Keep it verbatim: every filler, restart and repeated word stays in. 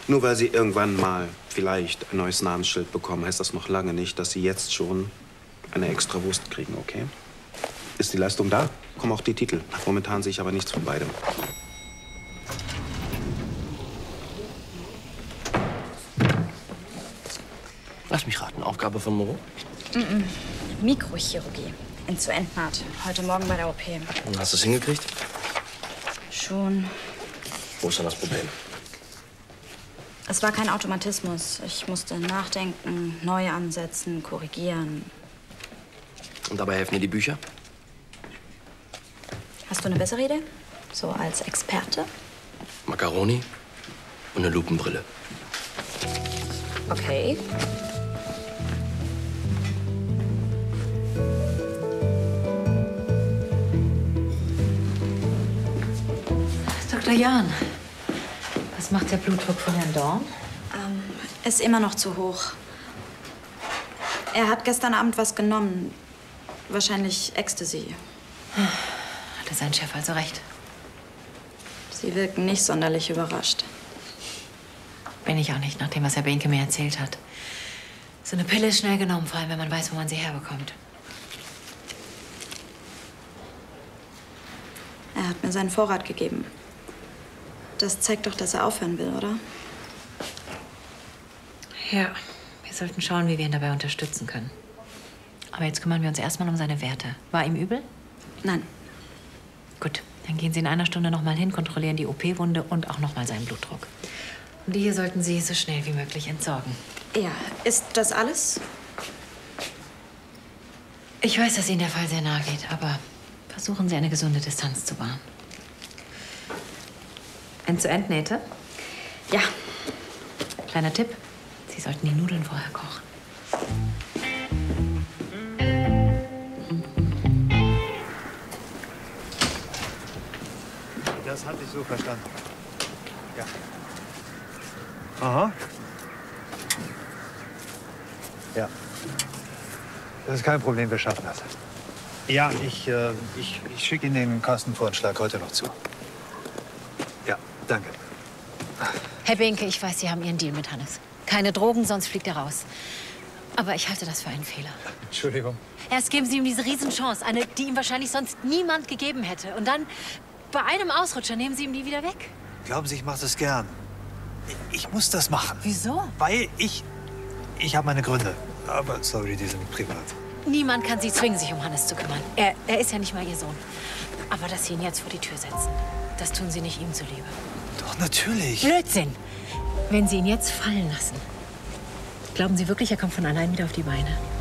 Nur weil Sie irgendwann mal vielleicht ein neues Namensschild bekommen, heißt das noch lange nicht, dass Sie jetzt schon eine extra Wurst kriegen, okay? Ist die Leistung da, kommen auch die Titel. Momentan sehe ich aber nichts von beidem. Lass mich raten, Aufgabe von Moreau? Mm-mm. Mikrochirurgie. End-zu-End-Naht. Heute Morgen bei der O P. Und hast du es hingekriegt? Schon. Wo ist dann das Problem? Es war kein Automatismus. Ich musste nachdenken, neu ansetzen, korrigieren. Und dabei helfen dir die Bücher? Hast du eine bessere Idee? So als Experte? Macaroni und eine Lupenbrille. Okay. Doktor Jahn, was macht der Blutdruck von Herrn Dorn? Ähm, ist immer noch zu hoch. Er hat gestern Abend was genommen. Wahrscheinlich Ecstasy. Hatte sein Chef also recht? Sie wirken nicht sonderlich überrascht. Bin ich auch nicht, nach dem, was Herr Behnke mir erzählt hat. So eine Pille ist schnell genommen, vor allem, wenn man weiß, wo man sie herbekommt. Er hat mir seinen Vorrat gegeben. Das zeigt doch, dass er aufhören will, oder? Ja, wir sollten schauen, wie wir ihn dabei unterstützen können. Aber jetzt kümmern wir uns erstmal um seine Werte. War ihm übel? Nein. Gut, dann gehen Sie in einer Stunde noch mal hin, kontrollieren die O P-Wunde und auch noch mal seinen Blutdruck. Und die hier sollten Sie so schnell wie möglich entsorgen. Ja, ist das alles? Ich weiß, dass Ihnen der Fall sehr nahe geht, aber versuchen Sie, eine gesunde Distanz zu wahren. End-zu-End-Nähte? Ja. Kleiner Tipp, Sie sollten die Nudeln vorher kochen. Das hatte ich so verstanden. Ja. Aha. Ja. Das ist kein Problem, wir schaffen das. Ja, ich, äh, ich, ich schicke Ihnen den Kostenvorschlag heute noch zu. Ja, danke. Herr Behnke, ich weiß, Sie haben Ihren Deal mit Hannes. Keine Drogen, sonst fliegt er raus. Aber ich halte das für einen Fehler. Entschuldigung. Erst geben Sie ihm diese Riesenchance, eine, die ihm wahrscheinlich sonst niemand gegeben hätte. Und dann, bei einem Ausrutscher, nehmen Sie ihm die wieder weg. Glauben Sie, ich mache das gern. Ich, ich muss das machen. Wieso? Weil ich... Ich habe meine Gründe. Aber sorry, die sind privat. Niemand kann Sie zwingen, sich um Hannes zu kümmern. Er, er ist ja nicht mal Ihr Sohn. Aber dass Sie ihn jetzt vor die Tür setzen, das tun Sie nicht ihm zuliebe. Doch, natürlich. Blödsinn! Wenn Sie ihn jetzt fallen lassen, glauben Sie wirklich, er kommt von allein wieder auf die Beine?